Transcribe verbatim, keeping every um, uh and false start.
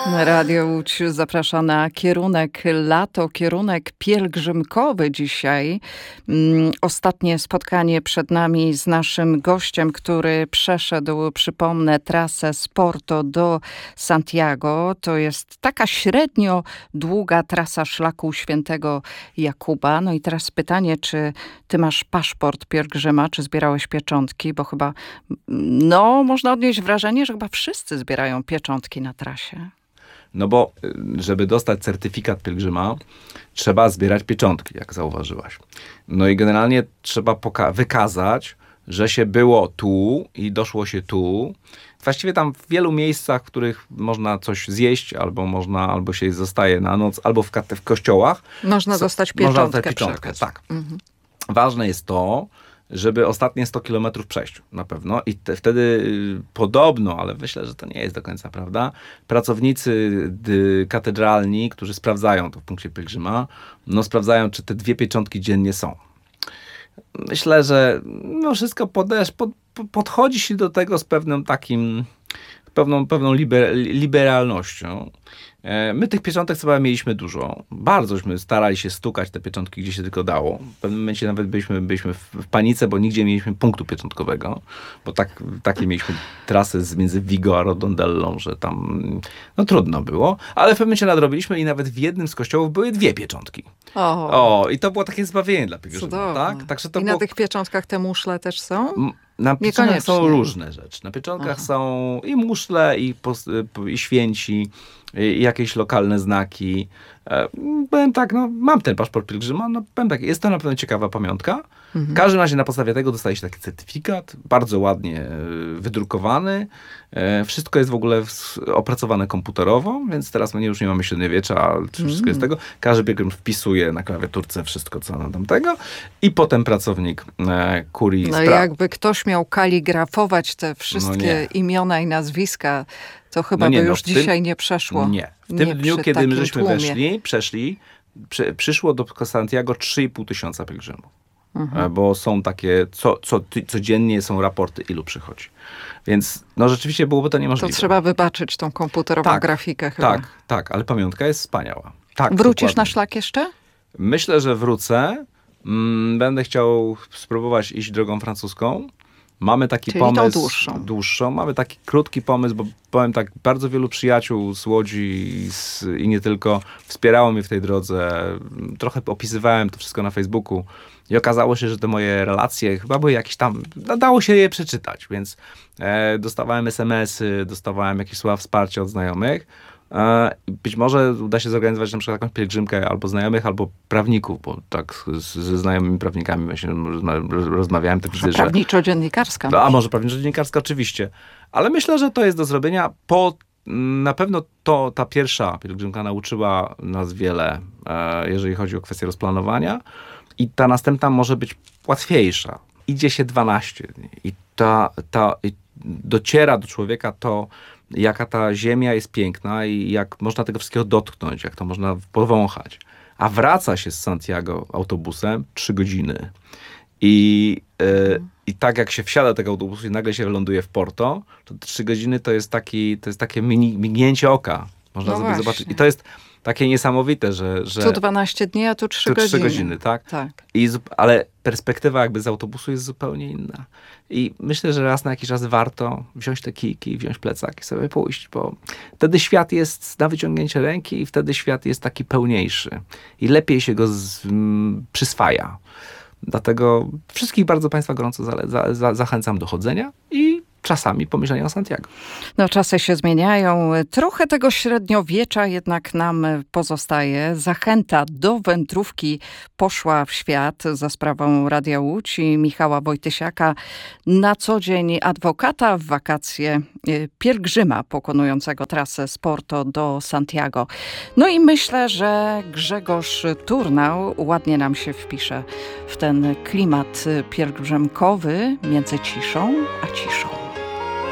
Radio Łódź zaprasza na kierunek lato, kierunek pielgrzymkowy dzisiaj. Mm, ostatnie spotkanie przed nami z naszym gościem, który przeszedł, przypomnę, trasę z Porto do Santiago. To jest taka średnio długa trasa szlaku Świętego Jakuba. No i teraz pytanie, czy ty masz paszport pielgrzyma, czy zbierałeś pieczątki? Bo chyba, no, można odnieść wrażenie, że chyba wszyscy zbierają pieczątki na trasie. No bo, żeby dostać certyfikat pielgrzyma, trzeba zbierać pieczątki, jak zauważyłaś. No i generalnie trzeba poka- wykazać, że się było tu i doszło się tu. Właściwie tam w wielu miejscach, w których można coś zjeść, albo można, albo się zostaje na noc, albo w, w kościołach. Można dostać pieczątkę. Można dostać pieczątkę, tak. Mhm. Ważne jest to, żeby ostatnie sto kilometrów przejść na pewno i te, wtedy y, podobno, ale myślę, że to nie jest do końca prawda, pracownicy dy, katedralni, którzy sprawdzają to w punkcie pielgrzyma, no sprawdzają, czy te dwie pieczątki dziennie są. Myślę, że no wszystko podesz, pod, podchodzi się do tego z pewnym takim, pewną, pewną liber, liberalnością. My tych pieczątek chyba mieliśmy dużo. Bardzośmy starali się stukać te pieczątki, gdzie się tylko dało. W pewnym momencie nawet byliśmy, byliśmy w panice, bo nigdzie nie mieliśmy punktu pieczątkowego. Bo tak, takie mieliśmy trasy z między Vigo a Rodondellą, że tam no trudno było. Ale w pewnym momencie nadrobiliśmy i nawet w jednym z kościołów były dwie pieczątki. O, o i to było takie zbawienie dla pielgrzyma. Tak? Także to I było... na tych pieczątkach te muszle też są? Na pieczątkach są różne rzeczy. Na pieczątkach Aha. są i muszle, i, pos, i święci, i jakieś lokalne znaki. E, powiem tak, no mam ten paszport pielgrzyma, no powiem tak, jest to na pewno ciekawa pamiątka. Mhm. W każdym razie na podstawie tego dostaje się taki certyfikat, bardzo ładnie wydrukowany. E, wszystko jest w ogóle opracowane komputerowo, więc teraz my już nie mamy średniowiecza, ale wszystko mhm. jest tego. Każdy pielgrzym wpisuje na klawiaturce wszystko, co na tamtego i potem pracownik e, kurii No spra- jakby ktoś miał kaligrafować te wszystkie no imiona i nazwiska, to chyba no nie, by już no, dzisiaj tym, nie przeszło. Nie. W tym nie dniu, kiedy my żeśmy tłumie. weszli, przeszli, przy, przyszło do Santiago trzy i pół tysiąca pielgrzymów. Mhm. Bo są takie, co, co, codziennie są raporty, ilu przychodzi. Więc no rzeczywiście byłoby to niemożliwe. To trzeba wybaczyć tą komputerową tak, grafikę chyba. Tak, tak, ale pamiątka jest wspaniała. Tak, Wrócisz dokładnie. na szlak jeszcze? Myślę, że wrócę. Mm, będę chciał spróbować iść drogą francuską. Mamy taki Czyli pomysł. Tą dłuższą. dłuższą. Mamy taki krótki pomysł, bo powiem tak, bardzo wielu przyjaciół z Łodzi i, z, i nie tylko wspierało mnie w tej drodze. Trochę opisywałem to wszystko na Facebooku i okazało się, że te moje relacje chyba były jakieś tam, no, dało się je przeczytać, więc e, dostawałem es em esy, dostawałem jakieś słowa wsparcia od znajomych. E, być może uda się zorganizować na przykład jakąś pielgrzymkę albo znajomych, albo prawników, bo tak z, ze znajomymi prawnikami właśnie rozmawiałem. Tak przecież, prawniczo-dziennikarska. A może prawniczo-dziennikarska, oczywiście. Ale myślę, że to jest do zrobienia. Po, na pewno to ta pierwsza pielgrzymka nauczyła nas wiele, e, jeżeli chodzi o kwestię rozplanowania. I ta następna może być łatwiejsza. Idzie się dwanaście dni i ta, ta i dociera do człowieka to, jaka ta ziemia jest piękna i jak można tego wszystkiego dotknąć, jak to można powąchać. A wraca się z Santiago autobusem trzy godziny. I, yy, i tak jak się wsiada do tego autobusu i nagle się ląduje w Porto, to trzy godziny to jest, taki, to jest takie mini, mignięcie oka. Można no sobie właśnie. zobaczyć. I to jest takie niesamowite, że... że tu dwanaście dni, a tu trzy godziny. trzy godziny, tak? tak. I, ale perspektywa jakby z autobusu jest zupełnie inna. I myślę, że raz na jakiś raz warto wziąć te kijki, wziąć plecak i sobie pójść, bo wtedy świat jest na wyciągnięcie ręki i wtedy świat jest taki pełniejszy. I lepiej się go z, m, przyswaja. Dlatego wszystkich bardzo Państwa gorąco zale, za, za, zachęcam do chodzenia i czasami pomyślenia o Santiago. No czasy się zmieniają. Trochę tego średniowiecza jednak nam pozostaje. Zachęta do wędrówki poszła w świat za sprawą Radia Łódź i Michała Wojtysiaka. Na co dzień adwokata, w wakacje pielgrzyma pokonującego trasę z Porto do Santiago. No i myślę, że Grzegorz Turnał ładnie nam się wpisze w ten klimat pielgrzymkowy między ciszą a ciszą.